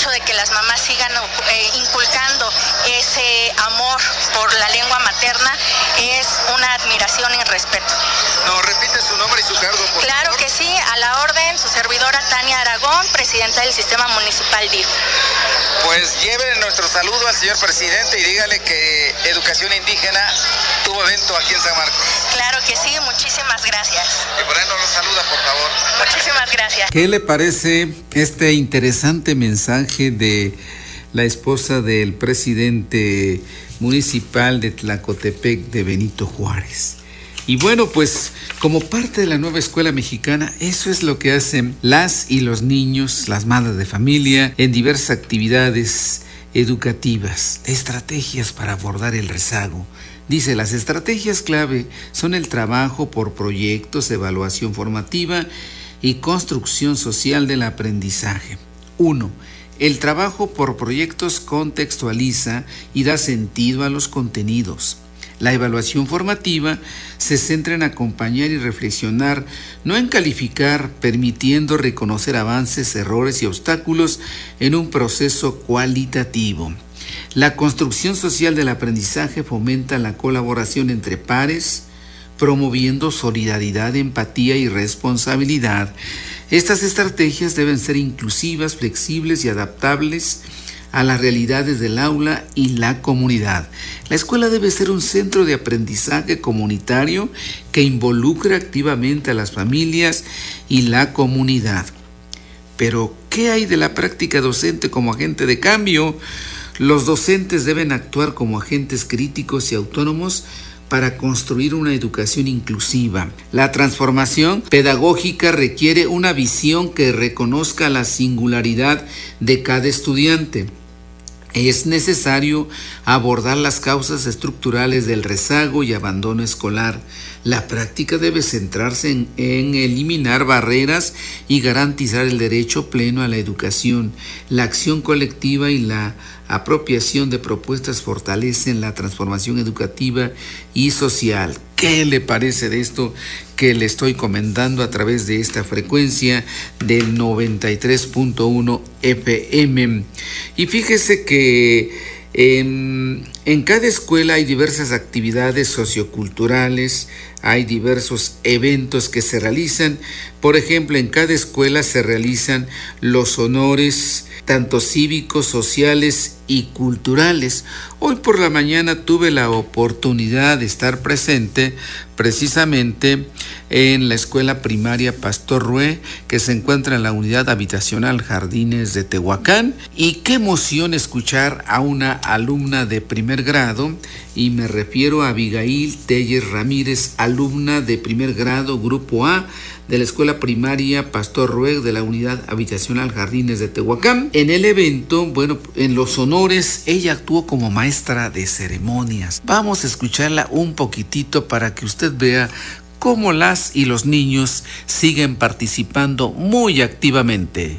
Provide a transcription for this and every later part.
hecho de que las mamás sigan inculcando ese amor por la lengua materna es una admiración y respeto. ¿Nos repite su nombre y su cargo, por Claro favor? que sí, a la orden, su servidora Tania Aragón, presidenta del Sistema Municipal DIF. Pues lleve nuestro saludo al señor presidente y dígale que Educación Indígena tuvo evento aquí en San Marcos. Claro que sí, muchísimas gracias. Que por ahí nos lo saluda, por favor. Muchísimas gracias. ¿Qué le parece este interesante mensaje de la esposa del presidente municipal de Tlacotepec, de Benito Juárez? Y bueno, pues como parte de la nueva escuela mexicana, eso es lo que hacen las y los niños, las madres de familia, en diversas actividades educativas, estrategias para abordar el rezago. Dice, las estrategias clave son el trabajo por proyectos, evaluación formativa y construcción social del aprendizaje. 1. El trabajo por proyectos contextualiza y da sentido a los contenidos. La evaluación formativa se centra en acompañar y reflexionar, no en calificar, permitiendo reconocer avances, errores y obstáculos en un proceso cualitativo. La construcción social del aprendizaje fomenta la colaboración entre pares, promoviendo solidaridad, empatía y responsabilidad. Estas estrategias deben ser inclusivas, flexibles y adaptables a las realidades del aula y la comunidad. La escuela debe ser un centro de aprendizaje comunitario que involucre activamente a las familias y la comunidad. Pero, ¿qué hay de la práctica docente como agente de cambio? Los docentes deben actuar como agentes críticos y autónomos para construir una educación inclusiva. La transformación pedagógica requiere una visión que reconozca la singularidad de cada estudiante. Es necesario abordar las causas estructurales del rezago y abandono escolar. La práctica debe centrarse en eliminar barreras y garantizar el derecho pleno a la educación. La acción colectiva y la apropiación de propuestas fortalecen la transformación educativa y social. ¿Qué le parece de esto que le estoy comentando a través de esta frecuencia del 93.1 FM? Y fíjese que en cada escuela hay diversas actividades socioculturales, hay diversos eventos que se realizan. Por ejemplo, en cada escuela se realizan los honores, tanto cívicos, sociales y culturales. Hoy por la mañana tuve la oportunidad de estar presente precisamente en la escuela primaria Pastor Rué, que se encuentra en la unidad habitacional Jardines de Tehuacán, y qué emoción escuchar a una alumna de primer grado, y me refiero a Abigail Telles Ramírez, alumna de primer grado, grupo A, de la escuela primaria Pastor Rué de la unidad habitacional Jardines de Tehuacán. En el evento, bueno, en los honores, ella actuó como maestra de ceremonias. Vamos a escucharla un poquitito para que usted vea cómo las y los niños siguen participando muy activamente.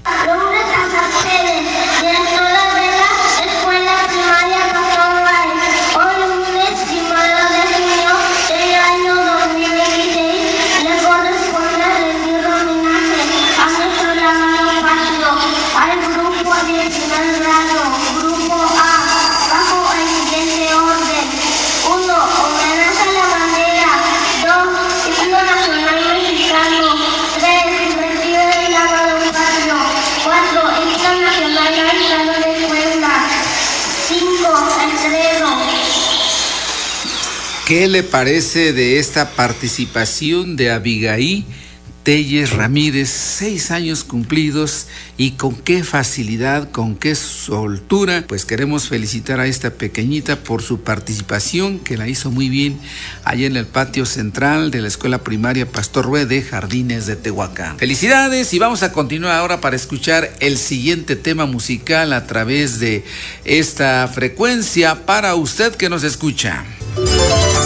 ¿Qué le parece de esta participación de Abigail Telles Ramírez? 6 años cumplidos, y con qué facilidad, con qué soltura. Pues queremos felicitar a esta pequeñita por su participación, que la hizo muy bien allá en el patio central de la escuela primaria Pastor Rué de Jardines de Tehuacán. Felicidades, y vamos a continuar ahora para escuchar el siguiente tema musical a través de esta frecuencia para usted que nos escucha.